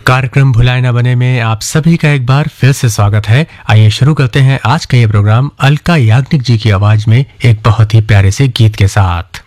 कार्यक्रम भुलाए न बने में आप सभी का एक बार फिर से स्वागत है। आइए शुरू करते हैं आज का ये प्रोग्राम अलका याग्निक जी की आवाज में एक बहुत ही प्यारे से गीत के साथ।